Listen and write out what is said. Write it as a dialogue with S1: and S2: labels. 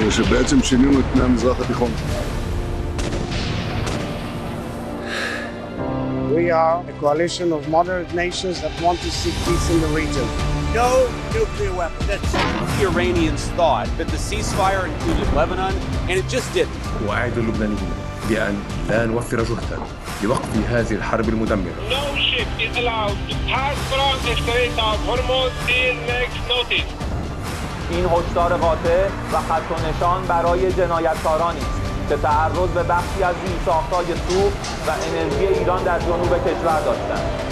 S1: ושבעצם שינינו את פני המזרח התיכון.
S2: We are a coalition of moderate nations that want to see peace in the region. No nuclear weapons.
S3: The Iranians thought that the ceasefire included Lebanon, and it just didn't.
S4: وأعد اللبنانيين بأن لا نوفر جهدا لوقف هذه الحرب المدمرة.
S5: No ship is allowed to pass from the Strait of Hormuz till next notice.
S6: این هشدار قاطع و خط و نشان برای جنایتکارانی است که تعرض به بخشی از زیرساخت‌های سوخت و انرژی ایران در جنوب کشور داشتند.